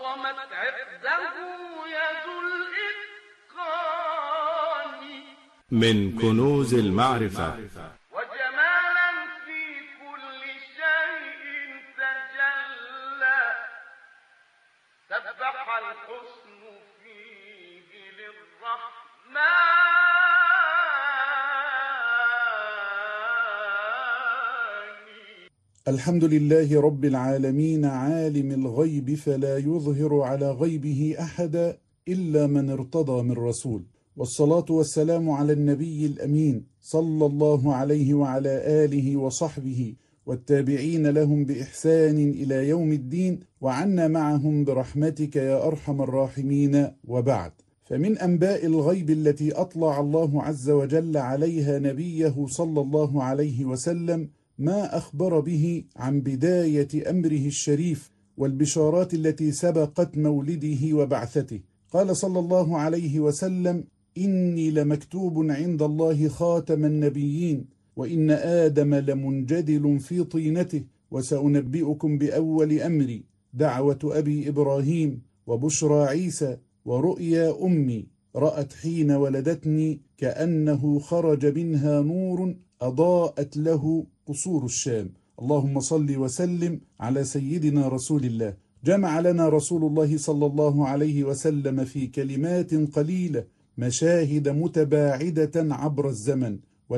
عظمت عقده يد الإتقان من كنوز المعرفة وجمالا في كل شيء تجلى سبح الحسن فيه للرحمن الحمد لله رب العالمين عالم الغيب فلا يظهر على غيبه أحدا إلا من ارتضى من رسول، والصلاة والسلام على النبي الأمين صلى الله عليه وعلى آله وصحبه والتابعين لهم بإحسان إلى يوم الدين، وعنا معهم برحمتك يا أرحم الراحمين. وبعد، فمن أنباء الغيب التي أطلع الله عز وجل عليها نبيه صلى الله عليه وسلم ما أخبر به عن بداية أمره الشريف والبشارات التي سبقت مولده وبعثته. قال صلى الله عليه وسلم: إني لمكتوب عند الله خاتم النبيين، وإن آدم لمنجدل في طينته، وسأنبئكم بأول أمري، دعوة أبي إبراهيم، وبشرى عيسى، ورؤيا أمي رأت حين ولدتني كأنه خرج منها نور أضاءت له قصور الشام. اللهم صل وسلم على سيدنا رسول الله. جمع لنا رسول الله صلى الله عليه وسلم في كلمات قليلة مشاهد متباعدة عبر الزمن،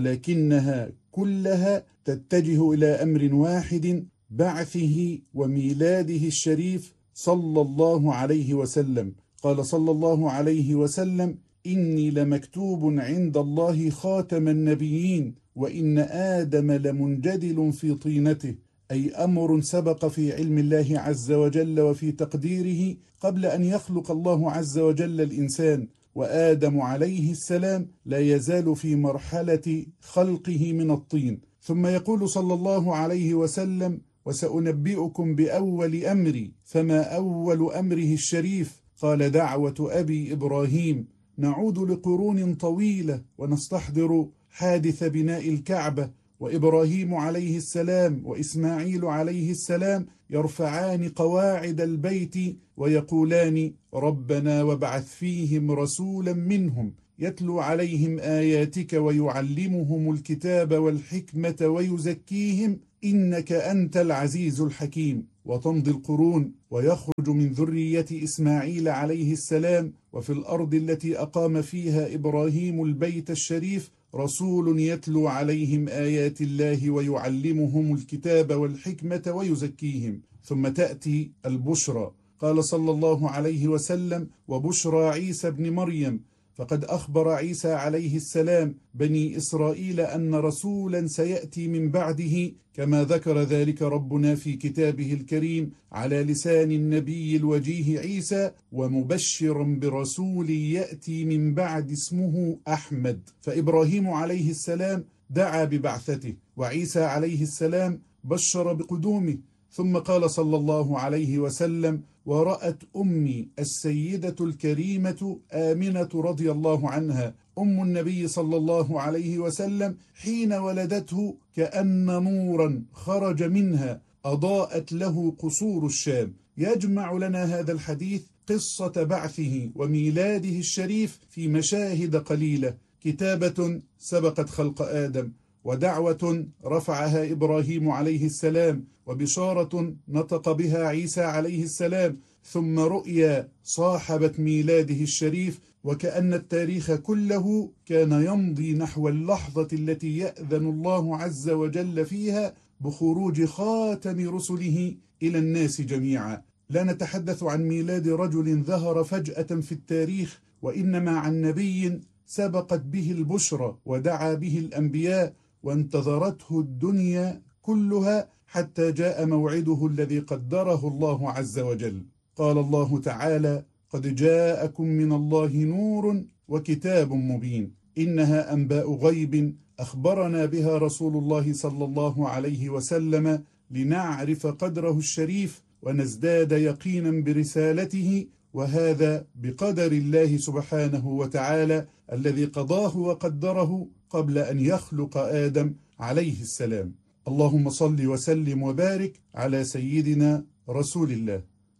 ولكنها كلها تتجه إلى أمر واحد: بعثه وميلاده الشريف صلى الله عليه وسلم. قال صلى الله عليه وسلم: إني لمكتوب عند الله خاتم النبيين، وإن آدم لمنجدل في طينته، أي أمر سبق في علم الله عز وجل وفي تقديره قبل أن يخلق الله عز وجل الإنسان، وآدم عليه السلام لا يزال في مرحلة خلقه من الطين. ثم يقول صلى الله عليه وسلم: وسأنبئكم بأول أمري. فما أول أمره الشريف؟ قال: دعوة أبي إبراهيم. نعود لقرون طويلة ونستحضر حادث بناء الكعبة، وإبراهيم عليه السلام وإسماعيل عليه السلام يرفعان قواعد البيت ويقولان: ربنا وابعث فيهم رسولا منهم يتلو عليهم آياتك ويعلمهم الكتاب والحكمة ويزكيهم إنك أنت العزيز الحكيم. وتمضي القرون ويخرج من ذرية إسماعيل عليه السلام وفي الأرض التي أقام فيها إبراهيم البيت الشريف رسول يتلو عليهم آيات الله ويعلمهم الكتاب والحكمة ويزكيهم. ثم تأتي البشرى. قال صلى الله عليه وسلم: وبشرى عيسى ابن مريم. فقد أخبر عيسى عليه السلام بني إسرائيل أن رسولا سيأتي من بعده، كما ذكر ذلك ربنا في كتابه الكريم على لسان النبي الوجيه عيسى: ومبشرا برسول يأتي من بعد اسمه أحمد. فإبراهيم عليه السلام دعا ببعثته، وعيسى عليه السلام بشر بقدومه. ثم قال صلى الله عليه وسلم: ورأت أمي السيدة الكريمة آمنة رضي الله عنها أم النبي صلى الله عليه وسلم حين ولدته كأن نورا خرج منها أضاءت له قصور الشام. يجمع لنا هذا الحديث قصة بعثه وميلاده الشريف في مشاهد قليلة: كتابة سبقت خلق آدم، ودعوة رفعها إبراهيم عليه السلام، وبشارة نطق بها عيسى عليه السلام، ثم رؤيا صاحبت ميلاده الشريف. وكأن التاريخ كله كان يمضي نحو اللحظة التي يأذن الله عز وجل فيها بخروج خاتم رسله إلى الناس جميعا. لا نتحدث عن ميلاد رجل ظهر فجأة في التاريخ، وإنما عن نبي سبقت به البشرى ودعا به الأنبياء وانتظرته الدنيا كلها حتى جاء موعده الذي قدره الله عز وجل. قال الله تعالى: قد جاءكم من الله نور وكتاب مبين. إنها أنباء غيب أخبرنا بها رسول الله صلى الله عليه وسلم لنعرف قدره الشريف ونزداد يقينا برسالته، وهذا بقدر الله سبحانه وتعالى الذي قضاه وقدره قبل أن يخلق آدم عليه السلام. اللهم صل وسلم وبارك على سيدنا رسول الله.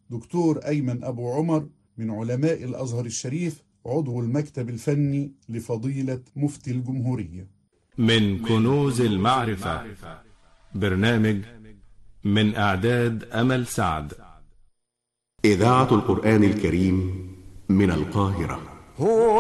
دكتور أيمن أبو عمر من علماء الأزهر الشريف، عضو المكتب الفني لفضيلة مفتي الجمهورية. من كنوز المعرفة، برنامج من إعداد أمل سعد. إذاعة القرآن الكريم من القاهرة.